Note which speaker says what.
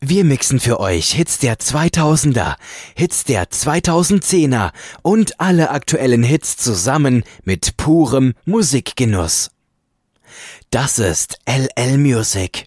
Speaker 1: Wir mixen für euch Hits der 2000er, Hits der 2010er und alle aktuellen Hits zusammen mit purem Musikgenuss. Das ist LL Music.